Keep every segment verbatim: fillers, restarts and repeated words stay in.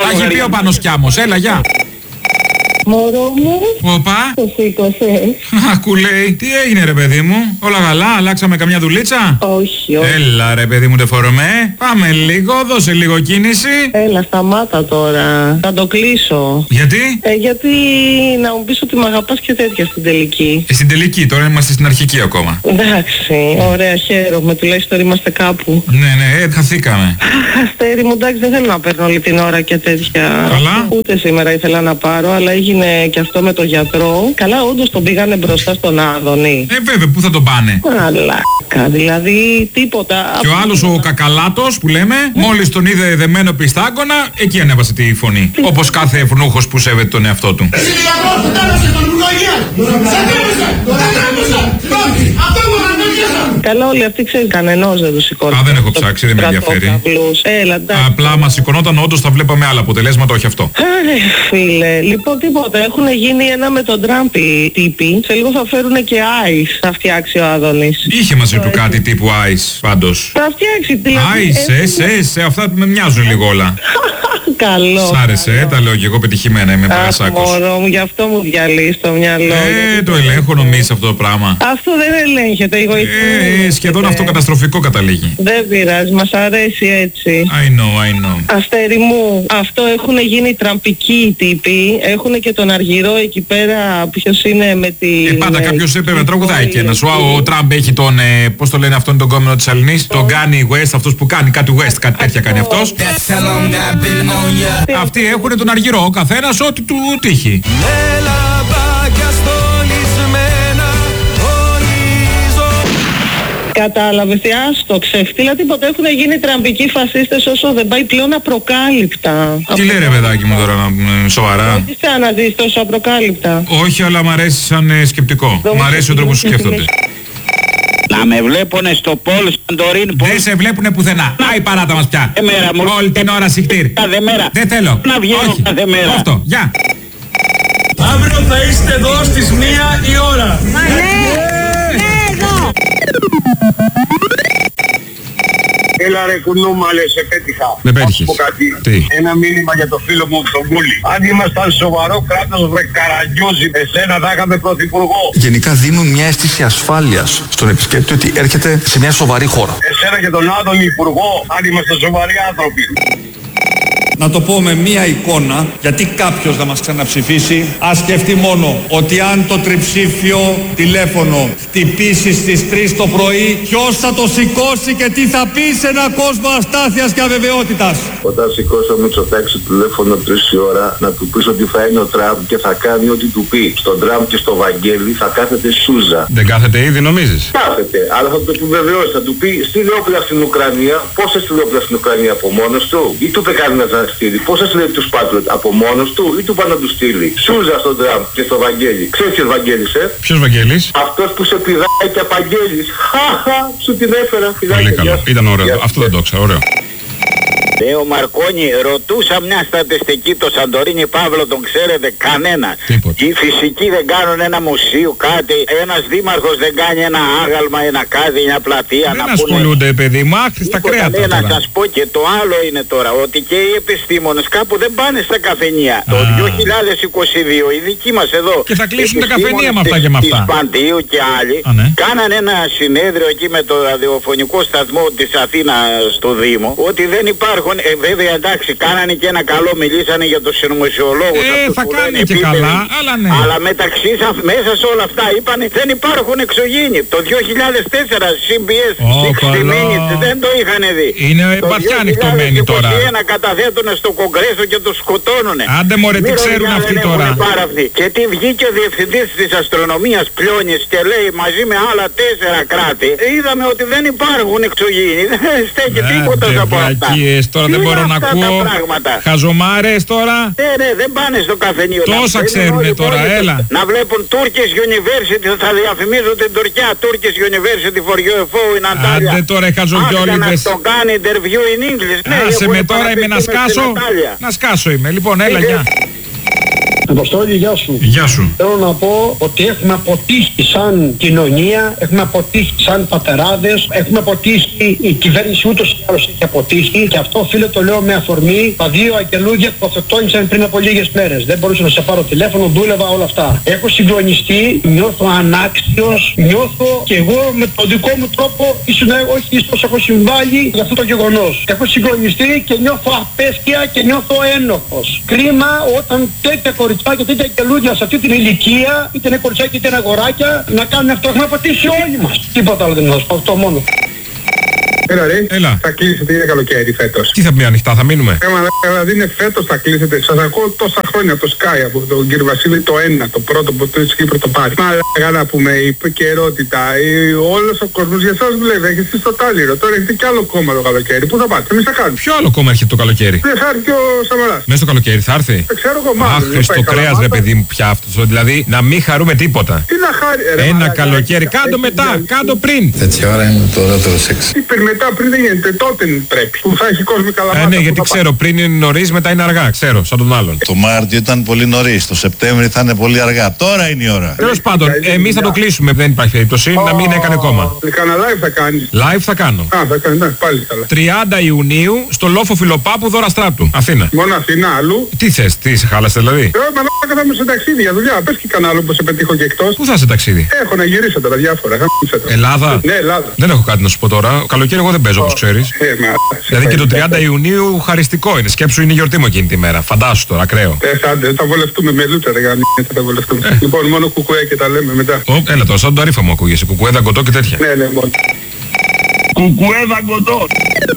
Τα έχει πει ο Πάνος Κιάμος, έλα, γεια. Μωρό μου. Οπα. Το σήκωσες. Ακού λέει, τι έγινε ρε παιδί μου, όλα καλά, αλλάξαμε καμιά δουλίτσα. Όχι, όχι. Έλα ρε παιδί μου τεφορμέ, πάμε λίγο, δώσε λίγο κίνηση. Έλα, σταμάτα τώρα. Θα το κλείσω. Γιατί? Ε, γιατί να μου πεις ότι μ' αγαπάς και τέτοια στην τελική. Ε, στην τελική, τώρα είμαστε στην αρχική ακόμα. Εντάξει, ωραία, χαίρομαι, τουλάχιστον είμαστε κάπου. Ναι, ναι, ε, χαθήκαμε. Αστέρι μου, εντάξει, δεν θέλω να παίρνω όλη την ώρα και τέτοια. Καλά. Ούτε σήμερα ήθελα να πάρω, αλλά έγινε και αυτό με τον γιατρό. Καλά, όντως τον πήγανε μπροστά στον Άδωνη. Ε, βέβαια, πού θα τον πάνε. Αλάκα, δηλαδή τίποτα. Και ο άλλος ο Κακαλάτος που λέμε, μόλις τον είδε δεμένο πιστάγκωνα, εκεί ανέβασε τη φωνή. Όπως κάθε ευνούχος που σέβεται τον εαυτό του. Εσύ γιατρός που τέμεσε τον Υπουργογία! Σε τέμεσε! Δεν τέμεσε! Αυτό μου αναγνωρίζεσαι! Καλά, όλοι αυτοί ξέρουν, κανενός δεν τους σηκώνει. Α, δεν έχω ψάξει, δεν με ενδιαφέρει. Έλα, εντάξει. Απλά μας σηκωνόταν, όντως θα βλέπαμε άλλα αποτελέσματα, όχι αυτό. Άρε φίλε, λοιπόν τίποτα, έχουν γίνει ένα με τον Τραμπ οι τύποι. Σε λίγο θα φέρουν και Ice, θα φτιάξει ο Άδωνης. Είχε μαζί του κάτι τύπου Ice, πάντως. Θα φτιάξει δηλαδή. Ice, εσ, εσ, αυτά με μοιάζουν λίγο όλα. Καλό. Σ' άρεσε, ε, τα λέω και εγώ πετυχημένα, είμαι παρασάκος. Μωρό μου, γι' αυτό μου διαλύει το μυαλό. Ε, το ελέγχω νομίζεις αυτό το πράγμα. Αυτό δεν ελέγχεται, εγώ Ε, σχεδόν αυτό καταστροφικό καταλήγει. Δεν πειράζει, μας αρέσει έτσι. I know, I know. Αστέρι μου, αυτό έχουν γίνει τραμπικοί οι τύποι. Έχουν και τον Αργυρό εκεί πέρα, ποιος είναι με τη... Ε, πάντα κάποιος έπρεπε να τραγουδάει και ένας. Ο Τραμπ έχει τον, ε, πώς το λένε αυτόν τον κόμμενο της Αλληνής, τον κάνει West, αυτός που κάνει κάτι West, κάτι τέτοια κάνει αυτός. Αυτοί έχουν τον Αργυρό, ο καθένας ό,τι του τύχει. Κατάλαβες, τι άστο, ξεφτύλα τίποτα, έχουν γίνει τραμπικοί φασίστες όσο δεν πάει πλέον απροκάλυπτα. Τι λέει ρε παιδάκι μου τώρα, ε, σοβαρά. Τι θα αναζήσεις τόσο απροκάλυπτα. Όχι, αλλά μ' αρέσει σαν ε, σκεπτικό. Μ' αρέσει ο τρόπος που σκέφτονται. Να με βλέπουνε στο Πολ Σαντορίν. Δεν σε βλέπουνε πουθενά. Πάει παράτα μας πια. Κάθε μέρα μου. Όλη την ώρα συχτήρ. Κάθε μέρα. Δεν θέλω. Να βγαίνω Όχι. κάθε μέρα. Αυτό. Γεια. Αύριο θα είστε εδώ στις μία η ώρα. Μα ναι, ναι εδώ. Έλα ρε κουνούμαλε, σε πέτυχα. Με πέτυχες. Τι? Ένα μήνυμα για το φίλο μου τον Κούλη. Αν ήμασταν σοβαρό κράτος βρε Καραγκιόζη, εσένα θα είχαμε πρωθυπουργό. Γενικά δίνουν μια αίσθηση ασφάλειας στον επισκέπτη ότι έρχεται σε μια σοβαρή χώρα. Εσένα και τον Άδωνη υπουργό, αν είμαστε σοβαροί άνθρωποι. Να το πω με μία εικόνα, γιατί κάποιος να μας ξαναψηφίσει, ας σκεφτεί μόνο ότι αν το τριψήφιο τηλέφωνο χτυπήσει στις τρεις το πρωί, ποιος θα το σηκώσει και τι θα πει σε έναν κόσμο αστάθειας και αβεβαιότητας. Όταν σηκώσει ο Μητσοτάκης το τηλέφωνο τρεις η ώρα, να του πεις ότι θα είναι ο Τραμπ και θα κάνει ό,τι του πει. Στον Τραμπ και στο Βαγγέλη θα κάθεται Σούζα. Δεν κάθεται ήδη νομίζεις? Κάθεται, αλλά θα το επιβεβαιώσει, θα του πει στείλε όπλα στην Ουκρανία. Πόσες στείλε όπλα στην Ουκρανία από μόνος του, ή του είπε κάνει να στείλει. Πόσες λέει τους Πάτριωτ από μόνος του ή του πάνε να του στείλει. Σούζα στον Τραμπ και στο Βαγγέλη. Ξέρεις ποιος Βαγγέλης, ε? Ποιος Βαγγέλης? Αυτός που σε πηδάει και απαγγέλεις. Χαχα, σου την έφερα. Πολύ καλό. Ήταν ωραίο. Αυτό δεν το ξέρω. Ωραίο. Ε, ο Μαρκόνι, ρωτούσα μια στατιστική, το Σαντορίνι Παύλο τον ξέρετε κανένα. Τίποτα. Οι φυσικοί δεν κάνουν ένα μουσείο, κάτι. Ένας δήμαρχος δεν κάνει ένα άγαλμα, ένα κάτι, μια πλατεία. Δεν να ασχολούνται πούνε... παιδί μου, άκρη στα κρέατα. Να σας πω και το άλλο είναι τώρα, ότι και οι επιστήμονες κάπου δεν πάνε στα καφενεία. Α. Το δύο χιλιάδες είκοσι δύο οι δικοί μας εδώ. Και θα κλείσουν τα καφενεία με αυτά και με αυτά. Της Παντίου και άλλοι. Α, ναι. Κάνανε ένα συνέδριο εκεί με το ραδιοφωνικό σταθμό της Αθήνα στο Δήμο, ότι δεν υπάρχουν. Ε, βέβαια εντάξει, κάνανε και ένα καλό, μιλήσανε για τους συνωμοσιολόγους. Ε, θα κάνει και καλά, αλλά ναι. Αλλά μεταξύ σα- μέσα σε όλα αυτά είπανε δεν υπάρχουν εξωγήινοι. Το δύο χιλιάδες τέσσερα σι μπι ες Ω, εξήντα καλά. Minutes δεν το είχαν δει. Είναι βαθιά ανοιχτωμένοι τώρα. Το δύο χιλιάδες είκοσι ένα καταθέτουν στο Κογκρέσο και τους σκοτώνουνε. Άντε μωρέ, τι ξέρουν αυτοί τώρα. Και τι βγήκε ο διευθυντής της αστρονομίας Πλιώνης και λέει μαζί με άλλα τέσσερα κράτη, είδαμε ότι δεν υπάρχουν εξωγήινοι. Δεν στέκει τίποτα από αυτά. Τώρα δεν μπορώ να ακούω. Χαζομάρες τώρα. Ναι, ναι, δεν πάνε στο καφενείο. Τόσα ξέρουνε τώρα, έλα. Να βλέπουν Turkish University, θα διαφημίζουν την Τουρκία. Turkish University for U F O in Antalya. Άντε τώρα οι χαζοκιόλιδες. Να το κάνει interview in English. Άσε με τώρα, είμαι να σκάσω. Να σκάσω είμαι. Λοιπόν, έλα, γεια. Αποστόλη, γεια σου. Γεια σου. Θέλω να πω ότι έχουμε αποτύχει σαν κοινωνία, έχουμε αποτύχει σαν πατεράδες, έχουμε αποτύχει, η κυβέρνηση ούτως ή άλλως έχει αποτύχει και αυτό φίλε το λέω με αφορμή τα δύο αγγελούδια που αυτοκτόνησαν πριν από λίγες μέρες. Δεν μπορούσα να σε πάρω τηλέφωνο, δούλευα όλα αυτά. Έχω συγκλονιστεί, νιώθω ανάξιος, νιώθω και εγώ με τον δικό μου τρόπο, ίσως όχι ίσως έχω συμβάλει για αυτό το γεγονός. Έχω συγκλονιστεί και νιώθω απέσια και νιώθω ένοχος. Κρίμα όταν τέτοια κοριτσάκια, τέτοια αγγελούδια σε αυτή την ηλικία, είτε είναι κοριτσάκια είτε είναι αγοράκια, να κάνουν αυτό. Έχουμε αποτύχει όλοι μας. Τίποτα άλλο δεν θα σου πω, αυτό μόνο. Έλα ρε, Έλα. θα κλείσετε, είναι καλοκαίρι φέτος. Τι θα πει ανοιχτά, θα μείνουμε. Έμα, δηλαδή είναι φέτος θα κλείσετε. Σας ακούω τόσα χρόνια από το Sky, από τον κύριο Βασίλη το ένα, το πρώτο που το Κύπρο το πάρει. Μα να πούμε, η επικαιρότητα, όλος ο κόσμος για εσάς δουλεύει, έχετε στο Τάλιρο. Τώρα έχετε κι άλλο κόμμα το καλοκαίρι. Πού θα πάτε, εμείς θα κάνουμε. Ποιο άλλο κόμμα έρχεται το καλοκαίρι? Δεν θα έρθει και ο Σαμαράς. Μέσα στο καλοκαίρι θα έρθει. Δεν ξέρω εγώ μάλλον. Αχ, στο κρέας ρε παιδί μου πια αυτό. Δηλαδή να μην χαρούμε τίποτα. Τι να χάρει, ρε, ένα μαλάκα, καλοκαίρι, έχει- κάντο έχει μετά, διαλύσει. κάντο πριν. Τέτοια ώρα είναι το ωραιότερο σεξ. Τι πριν μετά, πριν δεν γίνεται, τότε πρέπει. Που θα έχει κόσμο καλά. Ε, ναι, γιατί ξέρω, πριν είναι νωρίς, μετά είναι αργά. Ξέρω, σαν τον άλλον. Το Μάρτιο ήταν πολύ νωρίς, το Σεπτέμβρη θα είναι πολύ αργά. Τώρα είναι η ώρα. Τέλος πάντων, εμείς θα το κλείσουμε. Δεν υπάρχει περίπτωση να μην έκανε κόμμα. Κάνα live θα κάνεις. Live θα κάνω. Α, θα κάνεις, ναι, πάλι καλά. τριάντα Ιουνίου στο λόφο Φιλοπάπου Δώρα Στράτου. Αθήνα. Μόνο Αθήνα, αλλού. Τι θες, τι σε χάλασε δηλαδή? Ε, μαλάκα θα είμαι σε ταξίδι για δουλειά. Πες και κανένα άλλο που σε πετύχω και εκτός. Πού θα σε ταξίδι? Έχω να γυρίσω τώρα διάφορα. γάμισε το. Ελλάδα. Ναι, Ελλάδα. Δεν έχω κάτι να σου πω τώρα. Καλοκαίρι εγώ δεν παίζω όπως ξέρεις. Ε, μα, Δηλαδή και το τριάντα Ιουνίου χαριστικό είναι. Σκέψου είναι η γιορτή μου εκείνη τη μέρα. Φαντάσου τώρα, ακραίο. Ε, θα, θα βολευτούμε με λούτσα, ρε γάμι, θα τα βολευτούμε. Ε. Λοιπόν, μόνο κουκουέ και τα λέμε μετά. Ω, έλα τώρα, σαν το αρήφα μου ακούγεσαι. Κουκουέ, δαγκωτό και τέτοια. Ναι, ναι, μόνο. Κουκουέ δαγκωτό.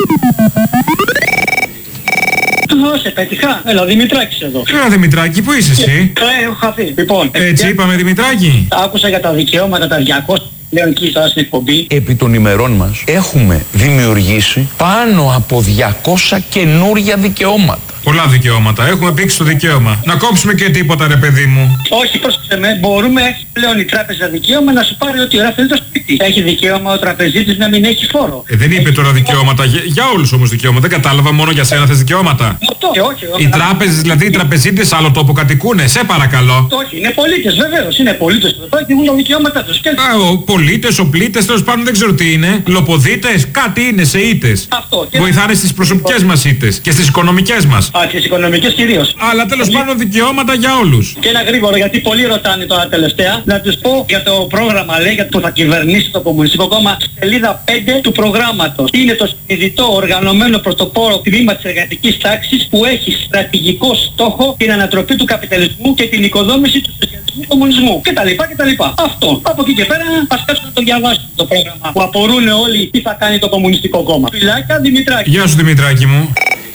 σε πέτυχα. Έλα, Δημητράκης εδώ. Έλα Δημητράκη, πού είσαι εσύ? Ε, έχω χαθεί. Λοιπόν, Έτσι είπαμε Δημητράκη. άκουσα για τα δικαιώματα τα διακόσια πλέον εκεί τώρα στην εκπομπή. Επί των ημερών μας έχουμε δημιουργήσει πάνω από διακόσια καινούρια δικαιώματα. Πολλά δικαιώματα. Έχουμε πήξει το δικαίωμα. Να κόψουμε και τίποτα, ρε παιδί μου. Όχι, πρόσεξε με, μπορούμε, έχει πλέον η τράπεζα δικαίωμα να σου πάρει ό,τι ώρα θέλει το σπίτι. Έχει δικαίωμα ο τραπεζίτης να μην έχει φόρο. Ε, δεν είπε τώρα δικαιώματα. Για, για όλους όμως δικαιώματα. Δεν κατάλαβα, μόνο για σένα θες δικαιώματα. Αυτό, και όχι. Οι τράπεζες, δηλαδή οι τραπεζίτες άλλο τόπο κατοικούνε. Σε παρακαλώ. Όχι, είναι πολίτες βεβαίως. Είναι πολίτες που δεν έχουν τα δικαιώματά τους. Και... Α, ο πολίτες, ο πλήτες, τέλος πάντων δεν ξέρω τι είναι. Λοποδίτες, κάτι είναι σε ήττες. Αυτό. Και... βοηθάνε στις προσωπικές μας ήττες και στις οικονομικές μας. Α, στις οικονομικές κυρίως. Αλλά τέλος πάντων δικαιώματα για όλους. Και ένα γρήγορο, γιατί πολλοί ρωτάνε τώρα τελευταία, να τους πω για το πρόγραμμα, λέει, για το που θα κυβερνήσει το Κομμουνιστικό Κόμμα, σελίδα πέντε του προγράμματος. Είναι το συνειδητό οργανωμένο πρωτοπόρο τμήμα της εργατικής τάξης που έχει στρατηγικό στόχο την ανατροπή του καπιταλισμού και την οικοδόμηση του σοσιαλισμού κομμουνισμού. Κτλ. κτλ. Αυτό. Από εκεί και πέρα ας κάτσουμε να το διαβάσουμε το πρόγραμμα που απορούν όλοι τι θα κάνει το Κομμουνιστικό Κόμμα. Φιλάκια, Δημητράκη. Γεια σου Δημητράκη μου.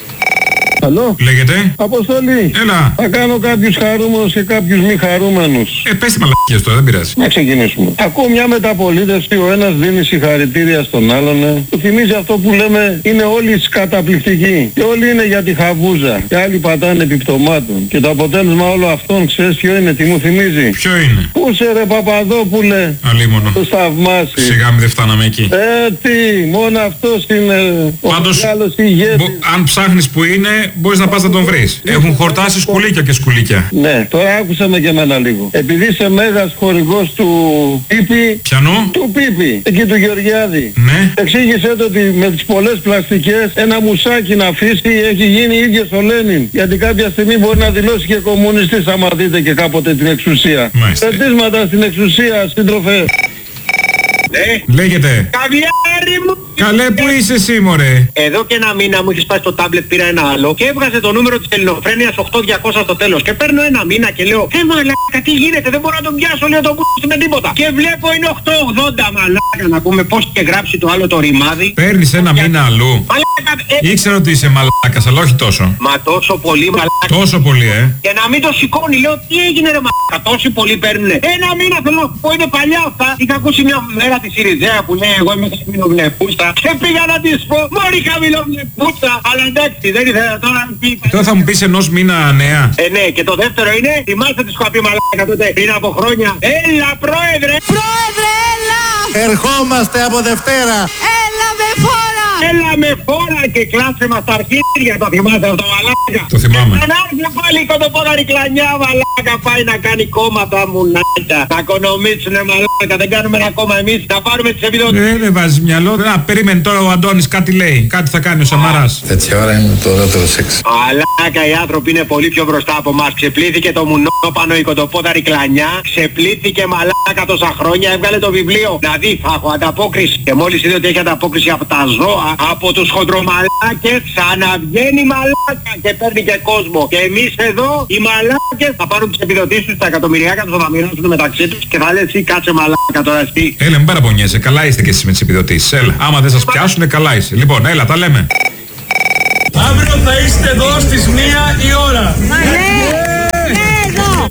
Καλό. Λέγεται. Αποστολή. Έλα. Θα κάνω κάποιους χαρούμενους και κάποιους μη χαρούμενους. Ε, πες τη μαλακίες τώρα, δεν πειράζει. Να ξεκινήσουμε. Ακούω μια μεταπολίτευση, ο ένας δίνει συγχαρητήρια στον άλλον. Ε. Του θυμίζει αυτό που λέμε, είναι όλοι καταπληκτικοί. Και όλοι είναι για τη χαβούζα. Και άλλοι πατάνε επιπτωμάτων. Και το αποτέλεσμα όλο αυτών, ξέρεις ποιο είναι, τι μου θυμίζει? Ποιο είναι? Πού σε ρε Παπαδόπουλε. Αλίμονο. Το θαυμάσει. Σιγά μην δεν φτάναμε εκεί. Ε, τι, μόνο αυτός είναι ο Πάντως, μεγάλος ηγέτης. μπο, αν ψάχνεις που είναι, μπορείς να πας να τον βρεις. Έχουν χορτάσει σκουλίκια και σκουλίκια. Ναι, τώρα άκουσα με και εμένα λίγο. Επειδή είσαι μέγας χορηγός του Πίπη. Πιανού? Του Πίπη, εκεί του Γεωργιάδη. Ναι. Εξήγησέ το ότι με τις πολλές πλαστικές ένα μουσάκι να αφήσει έχει γίνει ίδιος ο Λένιν. Γιατί κάποια στιγμή μπορεί να δηλώσει και κομμουνιστής άμα δείτε και κάποτε την εξουσία. Μάλιστα. Πετύσματα στην εξουσία, σύντροφε. Ναι. Λέγεται. Καβιάρι μου! Καλέ, πού είσαι εσύ μωρέ? Εδώ και ένα μήνα μου έχει σπάσει το τάμπλετ, πήρα ένα άλλο και έβγαζε το νούμερο της ελληνοφρένειας οκτώ διακόσια στο τέλος. Και παίρνω ένα μήνα και λέω, ε μαλάκα, τι γίνεται, δεν μπορώ να τον πιάσω, λέω τον κ***, με τίποτα. Και βλέπω είναι οκτώ ογδόντα, μαλάκα, να πούμε πώς είχε γράψει το άλλο το ρημάδι. Παίρνεις ένα μήνα αλλού. Μαλάκα, ε, Ήξερα ότι είσαι μαλάκας, αλλά όχι τόσο. Μα τόσο πολύ, μαλάκα. Τόσο πολύ, ε. Και να μην το σηκώνει, λέω, τι έγινε ρε μαλάκα, τόσοι πολλοί παίρνουνε. Ένα μήνα θέλω να πω, είναι παλιά αυτά. Είχα ακούσει μια μέρα τη Σιριζέα που λέει, εγώ είμαι χαμηλοβλεπούσα. Και πήγα να της πω, μόλι χαμηλοβλεπούσα. Αλλά εντάξει, δεν ήθελα τώρα να πει. Τώρα θα μου πεις ενός μήνα νέα. Ε, ναι, και το δεύτερο είναι, θυμάστε τις κοπή μαλάκα τότε πριν από χρόνια. Έλα, πρόεδρε! Πρόεδρε, έλα! Ερχόμαστε από Δευτέρα. Έλα με φόρα! Έλα με φόρα και κλάσε μας τα αρχίδια. Το θυμάσαι αυτό, μαλάκα? Το θυμάμαι. Να έρθει πάλι κοντοπόδαρη κλανιά, μαλάκα. Πάει να κάνει κόμματα μουνάκια. Θα οικονομήσουνε, μαλάκα. Δεν κάνουμε ένα κόμμα εμείς. Θα πάρουμε τις επιδοτήσεις. Ε, δεν βάζεις μυαλό. Να περίμενε τώρα ο Αντώνης κάτι λέει. Κάτι θα κάνει ο Σαμαράς. Τέτοια ώρα είναι το ωραίο σεξ. Μαλάκα, οι άνθρωποι είναι πολύ πιο μπροστά από μας. Ξεπλήθηκε το μουνόπανο η κοντοπόδαρη κλανιά. Ξεπλήθηκε, μαλάκα, τόσα χρόνια. Έβγαλε το βιβλίο. Δηλαδή θα έχω ανταπόκριση. Και μόλις είδε ότι έχει ανταπόκριση από τα ζώα, από τους χοντρομαλάκες, ξαναβγαίνει μαλάκα και παίρνει και κόσμο. Και εμείς εδώ οι μαλάκες θα πάρουν τις επιδοτήσεις τους, τα εκατομμυριάκα τους θα μοιράσουν μεταξύ τους και θα λες εσύ κάτσε μαλάκα τώρα εσύ. Έλα, μην παραπονιέσαι. Καλά είστε και εσείς με τις επιδοτήσεις. Έλα, άμα δεν σας πιάσουνε, καλά είσαι. Λοιπόν, έλα, τα λέμε. Αύριο θα είστε εδώ στις μία η ώρα. Μα ναι, ναι εδώ.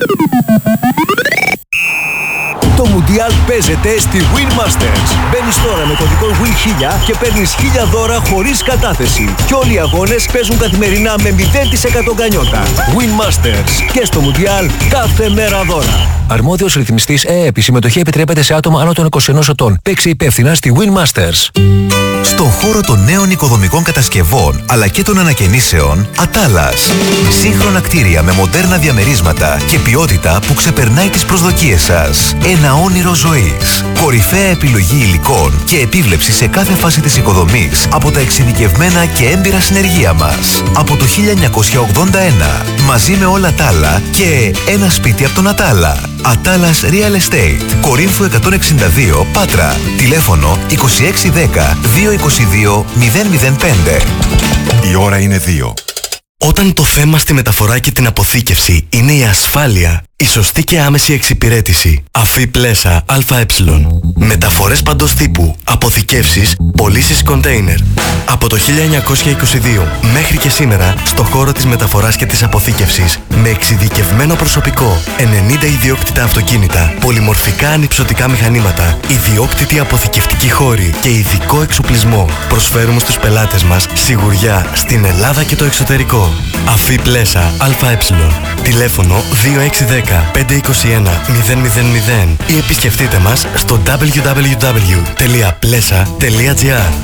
Το Μουντιάλ παίζεται στη Win Masters. Μπαίνεις τώρα με κωδικό Win χίλια και παίρνεις χίλια δώρα χωρίς κατάθεση. Και όλοι οι αγώνες παίζουν καθημερινά με μηδέν τοις εκατό γκανιότα. Win Masters. Και στο Μουντιάλ κάθε μέρα δώρα. Αρμόδιος ρυθμιστής ΕΕΠ. Η συμμετοχή επιτρέπεται σε άτομα άνω των είκοσι ενός ετών. Παίξε υπεύθυνα στη Win Masters. Στον χώρο των νέων οικοδομικών κατασκευών αλλά και των ανακαινήσεων, Ατάλας. Σύγχρονα κτίρια με μοντέρνα διαμερίσματα και ποιότητα που ξεπερνάει τις προσδοκίες σας. Ένα όνειρο ζωής. Κορυφαία επιλογή υλικών και επίβλεψη σε κάθε φάση της οικοδομής από τα εξειδικευμένα και έμπειρα συνεργεία μας. Από το χίλια εννιακόσια ογδόντα ένα. Μαζί με όλα τα άλλα και ένα σπίτι από τον Ατάλα. Ατάλας Real Estate. Κορίνθου εκατόν εξήντα δύο, Πάτρα. Τηλέφωνο είκοσι έξι δέκα διακόσια είκοσι δύο μηδέν μηδέν πέντε. Η ώρα είναι δύο. Όταν το θέμα στη μεταφορά και την αποθήκευση είναι η ασφάλεια, η σωστή και άμεση εξυπηρέτηση. Αφή Πλέσα ΑΕ. Μεταφορές παντός τύπου, αποθηκεύσεις, πωλήσεις κοντέινερ. Από το χίλια εννιακόσια είκοσι δύο μέχρι και σήμερα, στο χώρο της μεταφοράς και της αποθήκευσης, με εξειδικευμένο προσωπικό, ενενήντα ιδιόκτητα αυτοκίνητα, πολυμορφικά ανυψωτικά μηχανήματα, ιδιόκτητη αποθηκευτική χώρη και ειδικό εξοπλισμό, προσφέρουμε στους πελάτες μας σιγουριά στην Ελλάδα και το εξωτερικό. Αφή Πλέσα ΑΕ. Τηλέφωνο δύο έξι δέκα πέντε είκοσι ένα μηδέν μηδέν μηδέν ή επισκεφτείτε μας στο ντάμπλιου ντάμπλιου ντάμπλιου τελεία πλέσα τελεία τζι άρ.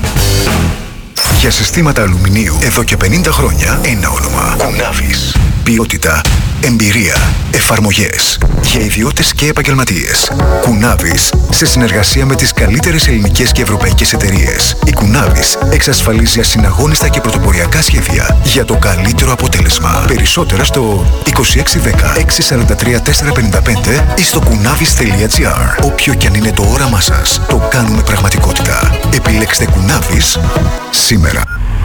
Για συστήματα αλουμινίου εδώ και πενήντα χρόνια ένα όνομα. Κουνάβης. Ποιότητα, εμπειρία, εφαρμογές. Για ιδιώτες και επαγγελματίες. Κουνάβης, σε συνεργασία με τις καλύτερες ελληνικές και ευρωπαϊκές εταιρείες. Η Κουνάβης εξασφαλίζει ασυναγώνιστα και πρωτοποριακά σχέδια για το καλύτερο αποτέλεσμα. Περισσότερα στο είκοσι έξι δέκα έξι σαράντα τρία τετρακόσια πενήντα πέντε ή στο κουνάβης τελεία τζι άρ. Όποιο κι αν είναι το όραμά σας, το κάνουμε πραγματικότητα. Επιλέξτε Κουνάβης σήμερα.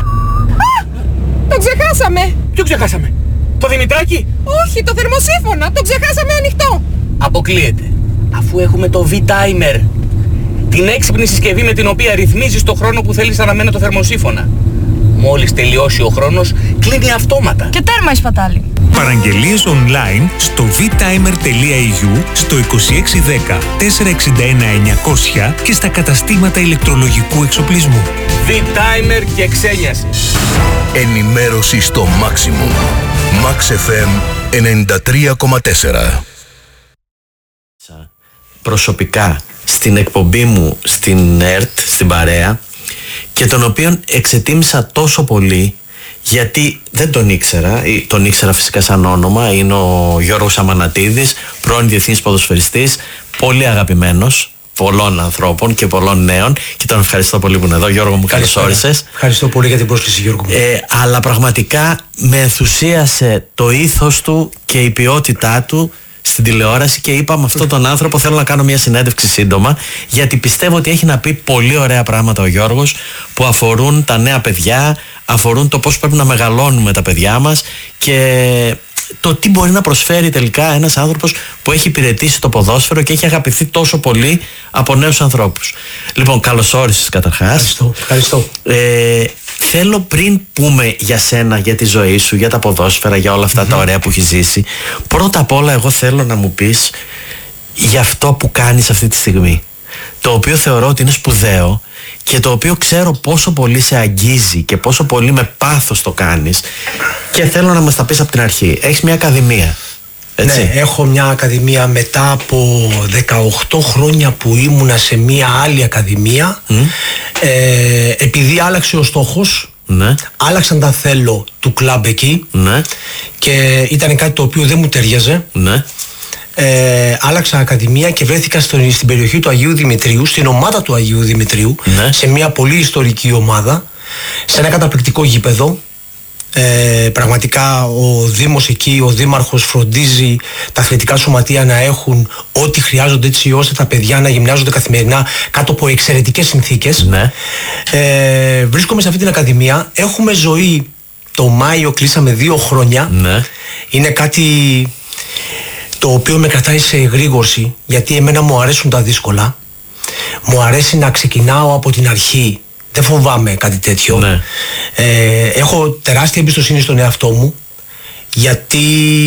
Το ξεχάσαμε! Ποιο ξεχάσαμε? Το Δημητράκι? Όχι, το θερμοσύφωνα! Το ξεχάσαμε ανοιχτό! Αποκλείεται. Αφού έχουμε το V-Timer. Την έξυπνη συσκευή με την οποία ρυθμίζεις το χρόνο που θέλεις να αναμένει το θερμοσύφωνα. Μόλις τελειώσει ο χρόνος, κλείνει αυτόματα. Και τέρμα η σπατάλη. Παραγγελίες online στο β-timer τελεία ι γιου, στο είκοσι έξι δέκα τετρακόσια εξήντα ένα εννιακόσια και στα καταστήματα ηλεκτρολογικού εξοπλισμού. V-Timer και ξένιαση. Ενημέρωση στο maximum. Max εφ εμ ενενήντα τρία κόμμα τέσσερα. Προσωπικά στην εκπομπή μου στην ΕΡΤ, στην Παρέα, και τον οποίον εξετίμησα τόσο πολύ γιατί δεν τον ήξερα, τον ήξερα φυσικά σαν όνομα, είναι ο Γιώργος Αμανατίδης, πρώην διεθνής ποδοσφαιριστής, πολύ αγαπημένος πολλών ανθρώπων και πολλών νέων, και τον ευχαριστώ πολύ που είναι εδώ. Γιώργο μου, καλώς όρισες. Ευχαριστώ πολύ για την πρόσκληση, Γιώργο μου. Ε, αλλά πραγματικά με ενθουσίασε το ήθος του και η ποιότητά του στην τηλεόραση και είπα με αυτόν τον άνθρωπο θέλω να κάνω μια συνέντευξη σύντομα, γιατί πιστεύω ότι έχει να πει πολύ ωραία πράγματα ο Γιώργος που αφορούν τα νέα παιδιά, αφορούν το πώς πρέπει να μεγαλώνουμε τα παιδιά μας και το τι μπορεί να προσφέρει τελικά ένας άνθρωπος που έχει υπηρετήσει το ποδόσφαιρο και έχει αγαπηθεί τόσο πολύ από νέους ανθρώπους. Λοιπόν, καλώς όρισες καταρχάς. Ευχαριστώ, ευχαριστώ. Ε, θέλω πριν πούμε για σένα, για τη ζωή σου, για τα ποδόσφαιρα, για όλα αυτά mm-hmm. τα ωραία που έχεις ζήσει, πρώτα απ' όλα εγώ θέλω να μου πεις για αυτό που κάνεις αυτή τη στιγμή, το οποίο θεωρώ ότι είναι σπουδαίο και το οποίο ξέρω πόσο πολύ σε αγγίζει και πόσο πολύ με πάθος το κάνεις, και θέλω να μας τα πεις από την αρχή. Έχεις μια ακαδημία. Έτσι. Ναι, έχω μια ακαδημία μετά από δεκαοκτώ χρόνια που ήμουνα σε μια άλλη ακαδημία. Mm. Ε, επειδή άλλαξε ο στόχος, ναι. άλλαξαν τα θέλω του κλαμπ εκεί, ναι. και ήταν κάτι το οποίο δεν μου ταιριάζε. Ναι. Ε, άλλαξα ακαδημία και βρέθηκα στο, στην περιοχή του Αγίου Δημητρίου, στην ομάδα του Αγίου Δημητρίου, ναι. σε μια πολύ ιστορική ομάδα, σε ένα καταπληκτικό γήπεδο. Ε, πραγματικά ο Δήμος εκεί, ο Δήμαρχος φροντίζει τα αθλητικά σωματεία να έχουν ό,τι χρειάζονται, έτσι ώστε τα παιδιά να γυμνάζονται καθημερινά κάτω από εξαιρετικές συνθήκες. Ναι. Ε, βρίσκομαι σε αυτή την ακαδημία. Έχουμε ζωή. Το Μάιο κλείσαμε δύο χρόνια. Ναι. Είναι κάτι το οποίο με κρατάει σε εγρήγορση, γιατί εμένα μου αρέσουν τα δύσκολα. Μου αρέσει να ξεκινάω από την αρχή. Δεν φοβάμαι κάτι τέτοιο. Ναι. Ε, έχω τεράστια εμπιστοσύνη στον εαυτό μου, γιατί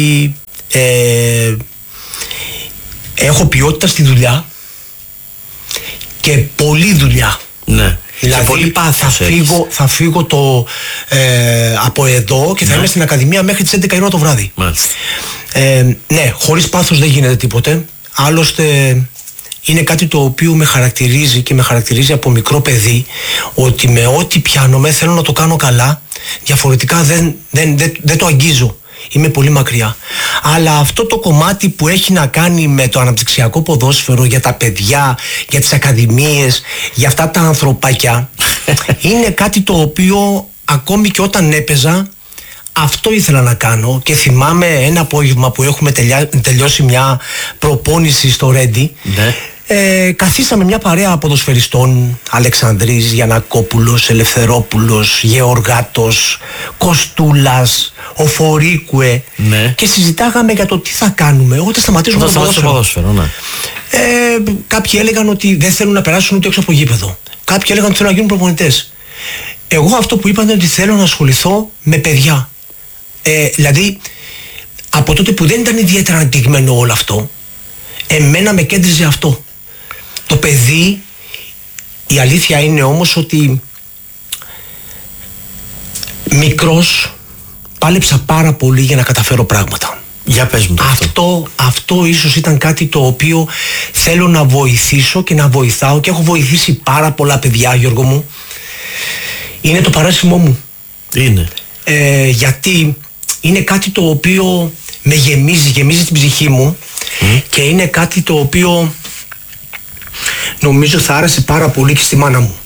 ε, έχω ποιότητα στη δουλειά και πολλή δουλειά. Ναι. Δηλαδή και πολύ πάθος, θα, φύγω, θα φύγω το, ε, από εδώ και θα ναι. είμαι στην ακαδημία μέχρι τις έντεκα η ώρα το βράδυ. Ε, ναι, χωρίς πάθος δεν γίνεται τίποτε. Άλλωστε είναι κάτι το οποίο με χαρακτηρίζει και με χαρακτηρίζει από μικρό παιδί, ότι με ό,τι πιάνομαι θέλω να το κάνω καλά, διαφορετικά δεν, δεν, δεν, δεν το αγγίζω. Είμαι πολύ μακριά. Αλλά αυτό το κομμάτι που έχει να κάνει με το αναπτυξιακό ποδόσφαιρο, για τα παιδιά, για τις ακαδημίες, για αυτά τα ανθρωπάκια, είναι κάτι το οποίο ακόμη και όταν έπαιζα, αυτό ήθελα να κάνω. Και θυμάμαι ένα απόγευμα που έχουμε τελειά, τελειώσει μια προπόνηση στο Ρέντι. Ναι. Ε, καθίσαμε μια παρέα ποδοσφαιριστών, Αλεξανδρής, Γιαννακόπουλος, Ελευθερόπουλος, Γεωργάτος, Κοστούλας, ο Φορίκουε, ναι. και συζητάγαμε για το τι θα κάνουμε όταν σταματήσουμε το ποδόσφαιρο. ποδόσφαιρο ναι. ε, κάποιοι έλεγαν ότι δεν θέλουν να περάσουν ούτε έξω από γήπεδο. Κάποιοι έλεγαν ότι θέλουν να γίνουν προπονητές. Εγώ αυτό που είπα είναι ότι θέλω να ασχοληθώ με παιδιά. Ε, δηλαδή, από τότε που δεν ήταν ιδιαίτερα ανεπτυγμένο όλο αυτό, εμένα με κέντριζε αυτό. Το παιδί, η αλήθεια είναι όμως ότι μικρός πάλεψα πάρα πολύ για να καταφέρω πράγματα. Για πες μου το αυτό. Αυτό, αυτό ίσως ήταν κάτι το οποίο θέλω να βοηθήσω και να βοηθάω, και έχω βοηθήσει πάρα πολλά παιδιά, Γιώργο μου. Είναι το παράσιμό μου. Είναι. Ε, γιατί είναι κάτι το οποίο με γεμίζει, γεμίζει την ψυχή μου, mm. και είναι κάτι το οποίο νομίζω θα άρεσε πάρα πολύ και στη μάνα μου,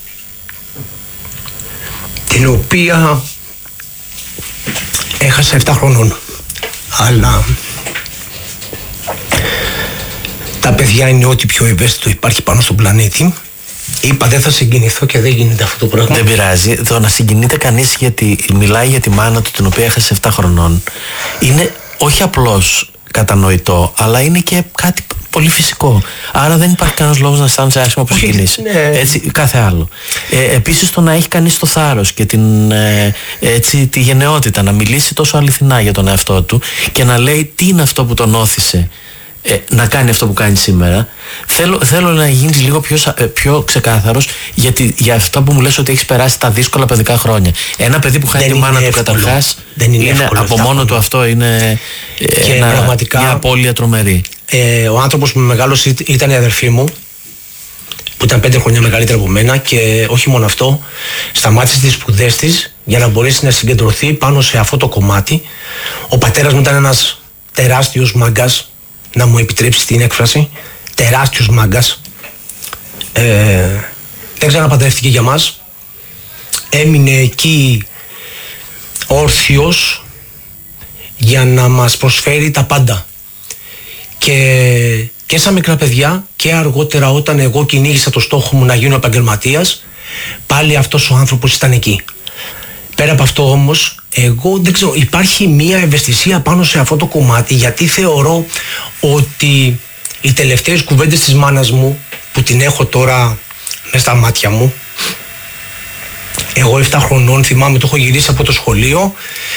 την οποία έχασα επτά χρονών. Αλλά τα παιδιά είναι ό,τι πιο ευαίσθητο υπάρχει πάνω στον πλανήτη. Είπα δεν θα συγκινηθώ και δεν γίνεται αυτό το πράγμα. Δεν πειράζει. Το να συγκινείται κανείς γιατί μιλάει για τη μάνα του, την οποία έχασε επτά χρονών, είναι όχι απλώς κατανοητό, αλλά είναι και κάτι πολύ φυσικό. Άρα δεν υπάρχει κανένας λόγος να αισθάνεσαι άσχημα που συγκινήσει. Ναι. Έτσι, κάθε άλλο. Ε, επίσης το να έχει κανείς το θάρρος και την, ε, έτσι, τη γενναιότητα να μιλήσει τόσο αληθινά για τον εαυτό του και να λέει τι είναι αυτό που τον όθησε ε, να κάνει αυτό που κάνει σήμερα. Θέλω, θέλω να γίνεις λίγο πιο, πιο ξεκάθαρος, γιατί για αυτό που μου λες ότι έχεις περάσει τα δύσκολα παιδικά χρόνια. Ένα παιδί που χάνει τη μάνα του καταρχάς, δεν είναι, είναι από μόνο του αυτό είναι και ένα, πραγματικά, μια απώλεια τρομερή. Ε, ο άνθρωπος που με μεγάλωσε ήταν η αδερφή μου, που ήταν πέντε χρόνια μεγαλύτερη από μένα, και όχι μόνο αυτό, σταμάτησε τις σπουδές της για να μπορέσει να συγκεντρωθεί πάνω σε αυτό το κομμάτι. Ο πατέρας μου ήταν ένας τεράστιος μάγκας, να μου επιτρέψει την έκφραση, τεράστιος μάγκας. Ε, δεν ξαναπαντρεύτηκε για μας. Έμεινε εκεί όρθιος για να μας προσφέρει τα πάντα. Και, και σαν μικρά παιδιά και αργότερα όταν εγώ κυνήγησα το στόχο μου να γίνω επαγγελματίας, πάλι αυτός ο άνθρωπος ήταν εκεί. Πέρα από αυτό όμως, εγώ δεν ξέρω, υπάρχει μία ευαισθησία πάνω σε αυτό το κομμάτι, γιατί θεωρώ ότι οι τελευταίες κουβέντες της μάνας μου, που την έχω τώρα μες στα μάτια μου, εγώ επτά χρονών θυμάμαι, το έχω γυρίσει από το σχολείο,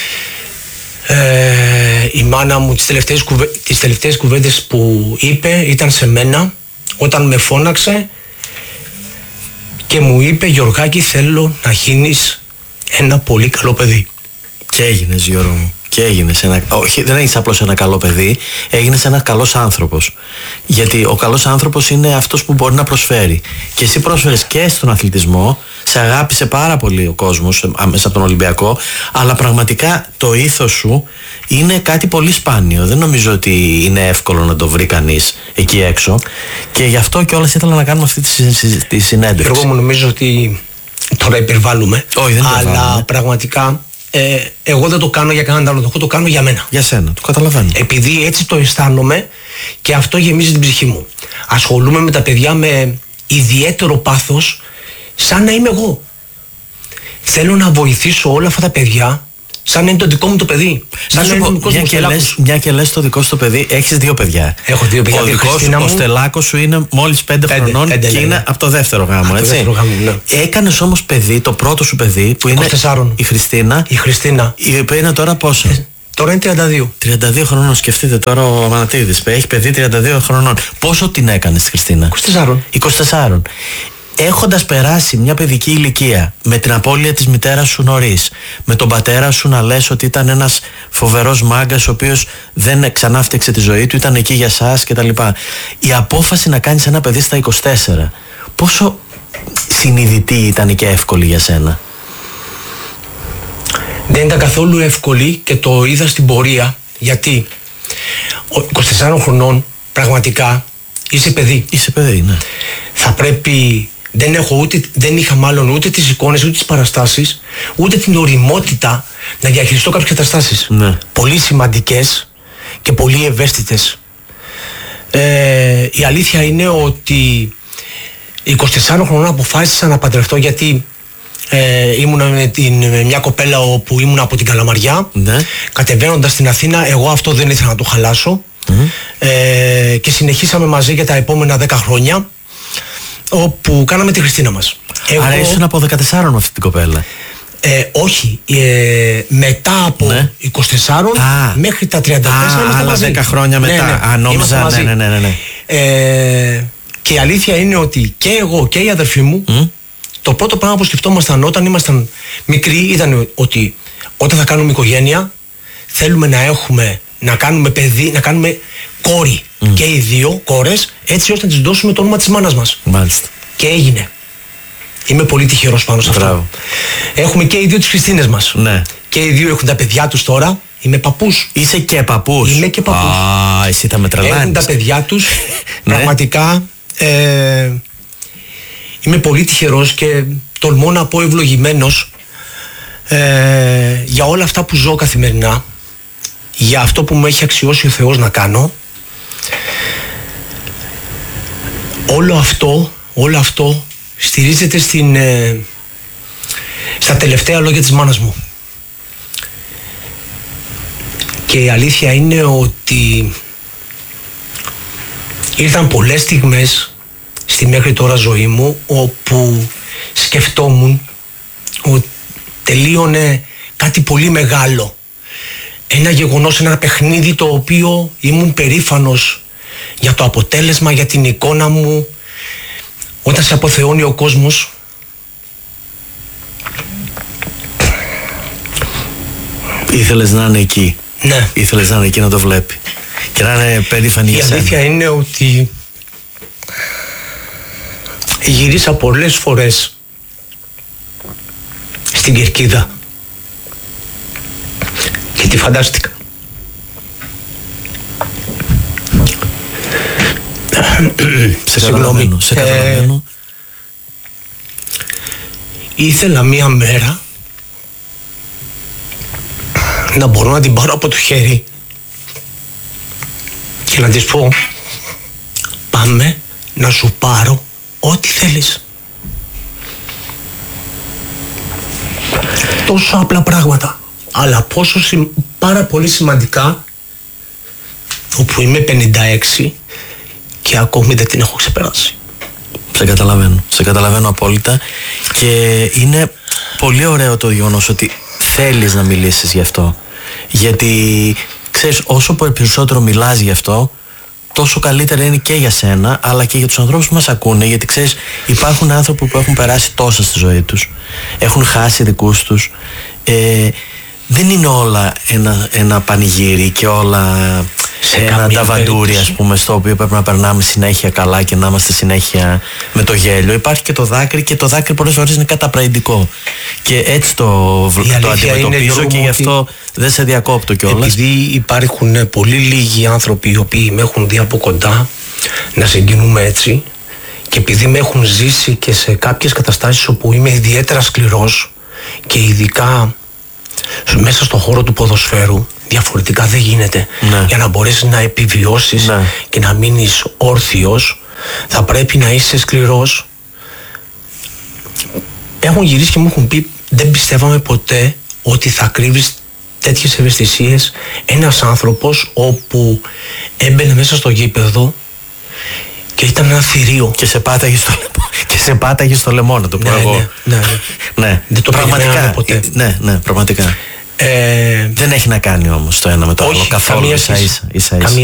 ε, η μάνα μου τις τελευταίες, κουβέ, τις τελευταίες κουβέντες που είπε ήταν σε μένα, όταν με φώναξε και μου είπε, Γιωργάκη, θέλω να γίνεις ένα πολύ καλό παιδί. Και έγινες, Γιώργο μου. Και έγινες ένα, όχι, δεν έγινες απλώς ένα καλό παιδί, έγινες ένας καλός άνθρωπος. Γιατί ο καλός άνθρωπος είναι αυτός που μπορεί να προσφέρει. Και εσύ πρόσφερες και στον αθλητισμό, σε αγάπησε πάρα πολύ ο κόσμος μέσα από τον Ολυμπιακό, αλλά πραγματικά το ήθος σου είναι κάτι πολύ σπάνιο. Δεν νομίζω ότι είναι εύκολο να το βρει κανείς εκεί έξω. Και γι' αυτό κιόλας ήθελα να κάνουμε αυτή τη, τη συνέντευξη. Εγώ μου νομίζω ότι τώρα υπερβάλλουμε. Όχι, δεν αλλά υπερβάλλουμε. Πραγματικά ε, εγώ δεν το κάνω για κανέναν άλλο. Εγώ το κάνω για μένα. Για σένα, το καταλαβαίνω. Επειδή έτσι το αισθάνομαι και αυτό γεμίζει την ψυχή μου. Ασχολούμαι με τα παιδιά με ιδιαίτερο πάθος, σαν να είμαι εγώ. Θέλω να βοηθήσω όλα αυτά τα παιδιά σαν να είναι το δικό μου το παιδί. Σαν να είναι ο δικός μια, μου και λες, μια και λες το δικό σου το παιδί, έχεις δύο παιδιά. Έχω δύο παιδιά. Ο δικός σου, ο Στελάκος σου είναι μόλις πέντε, πέντε χρονών πέντε, και ναι, είναι ναι. από το δεύτερο γάμο, από έτσι. Το δεύτερο γάμο, ναι. Έκανες όμως παιδί, το πρώτο σου παιδί που είναι είκοσι τέσσερα. η Χριστίνα. Η Χριστίνα. Η οποία είναι τώρα πόσο? Ε, τώρα είναι τριάντα δύο. τριάντα δύο χρονών, σκεφτείτε τώρα ο Μανατίδης. Έχει παιδί τριάντα δύο χρονών. Πόσο την έκανες τη Χριστίνα? είκοσι τέσσερα. είκοσι τέσσερα. Έχοντας περάσει μια παιδική ηλικία, με την απώλεια της μητέρας σου νωρίς, με τον πατέρα σου να λες ότι ήταν ένας φοβερός μάγκας ο οποίος δεν ξανά φτιάξε τη ζωή του, ήταν εκεί για σας κτλ. Η απόφαση να κάνεις ένα παιδί στα είκοσι τέσσερα, πόσο συνειδητή ήταν και εύκολη για σένα? Δεν ήταν καθόλου εύκολη και το είδα στην πορεία, γιατί είκοσι τεσσάρων χρονών πραγματικά είσαι παιδί. Είσαι παιδί, ναι. Θα πρέπει... Δεν, έχω ούτε, δεν είχα μάλλον ούτε τις εικόνες, ούτε τις παραστάσεις, ούτε την οριμότητα να διαχειριστώ κάποιες καταστάσεις. Ναι. Πολύ σημαντικές και πολύ ευαίσθητες. Ε, η αλήθεια είναι ότι είκοσι τεσσάρων χρονών αποφάσισα να παντρευτώ, γιατί ε, ήμουνα με, την, με μια κοπέλα όπου ήμουνα από την Καλαμαριά. Ναι. Κατεβαίνοντας στην Αθήνα, εγώ αυτό δεν ήθελα να το χαλάσω. Mm. Ε, και συνεχίσαμε μαζί για τα επόμενα δέκα χρόνια, όπου κάναμε τη Χριστίνα μας. Άρα εγώ... ήσουν από δεκατέσσερα με αυτή την κοπέλα? Ε, όχι, ε, μετά από ναι. είκοσι τέσσερα Α, μέχρι τα τριάντα τέσσερα είμαστε άλλα μαζί. δέκα χρόνια μετά. Ναι, ναι. Α, νόμιζα, ναι, ναι, ναι, ναι. Ε, και η αλήθεια είναι ότι και εγώ και η αδερφή μου mm. το πρώτο πράγμα που σκεφτόμασταν όταν ήμασταν μικροί ήταν ότι όταν θα κάνουμε οικογένεια θέλουμε να έχουμε, να κάνουμε παιδί, να κάνουμε κόρη mm. και οι δύο κόρες, έτσι ώστε να τις δώσουμε το όνομα της μάνας μας. Μάλιστα. Και έγινε. Είμαι πολύ τυχερός πάνω σε αυτό. Μπράβο. Έχουμε και οι δύο τις Χριστίνες μας. Ναι. Και οι δύο έχουν τα παιδιά τους τώρα. Είμαι παππούς. Είσαι και παππούς? Είμαι και παππούς. Α, εσύ θα με τρελάνεις. Έχουν τα παιδιά τους. Πραγματικά ε, είμαι πολύ τυχερός και τολμώ να πω ευλογημένος ε, για όλα αυτά που ζω καθημερινά, για αυτό που μου έχει αξιώσει ο Θεός να κάνω. Όλο αυτό, όλο αυτό στηρίζεται στην, ε, στα τελευταία λόγια της μάνας μου. Και η αλήθεια είναι ότι ήρθαν πολλές στιγμές στη μέχρι τώρα ζωή μου όπου σκεφτόμουν ότι τελείωνε κάτι πολύ μεγάλο. Ένα γεγονός, ένα παιχνίδι το οποίο ήμουν περήφανος για το αποτέλεσμα, για την εικόνα μου. Όταν σε αποθεώνει ο κόσμος, ήθελες να είναι εκεί. Ναι. Ήθελες να είναι εκεί να το βλέπει και να είναι περήφανη για σένα. Η αλήθεια είναι ότι γυρίσα πολλές φορές στην Κερκίδα και τη φαντάστηκα. Σε καταλαβαίνω, σε καταλαβαίνω. Ε, ήθελα μία μέρα να μπορώ να την πάρω από το χέρι και να της πω, πάμε να σου πάρω ό,τι θέλεις. Τόσο απλά πράγματα, αλλά πόσο συμ... πάρα πολύ σημαντικά, όπου είμαι πενήντα έξι και ακόμη δεν την έχω ξεπεράσει. Σε καταλαβαίνω, σε καταλαβαίνω απόλυτα και είναι πολύ ωραίο το γεγονός ότι θέλεις να μιλήσεις γι' αυτό. Γιατί ξέρεις, όσο περισσότερο μιλάς γι' αυτό, τόσο καλύτερα είναι και για σένα, αλλά και για τους ανθρώπους που μας ακούνε. Γιατί ξέρεις, υπάρχουν άνθρωποι που έχουν περάσει τόσα στη ζωή τους, έχουν χάσει δικούς τους, ε, δεν είναι όλα ένα, ένα πανηγύρι και όλα σε ένα ταβαντούρι, ας πούμε, στο οποίο πρέπει να περνάμε συνέχεια καλά και να είμαστε συνέχεια με το γέλιο. Υπάρχει και το δάκρυ, και το δάκρυ πολλές φορές είναι καταπραγητικό. Και έτσι το, το αντιμετωπίζω είναι, και γι' αυτό δεν σε διακόπτω κιόλας. Επειδή υπάρχουν πολύ λίγοι άνθρωποι οι οποίοι με έχουν δει από κοντά να συγκινούμε έτσι, και επειδή με έχουν ζήσει και σε κάποιες καταστάσεις όπου είμαι ιδιαίτερα σκληρός και ειδικά μέσα στον χώρο του ποδοσφαίρου, διαφορετικά δεν γίνεται. Ναι. Για να μπορέσεις να επιβιώσεις, ναι, και να μείνεις όρθιος, θα πρέπει να είσαι σκληρός. Έχουν γυρίσει και μου έχουν πει, δεν πιστεύαμε ποτέ ότι θα κρύβεις τέτοιες ευαισθησίες ένας άνθρωπος όπου έμπαινε μέσα στο γήπεδο και ήταν ένα θηρίο. Και σε πάταγε στο λαιμό, και σε πάταγε στο λαιμό, να το πω, ναι, εγώ. Ναι, ναι, ναι. Ναι. Δεν το πραγματικά ποτέ. Ναι, ναι, πραγματικά. Ε, δεν έχει να κάνει όμως το ένα με το άλλο καθόλου. Ίσα ίσα.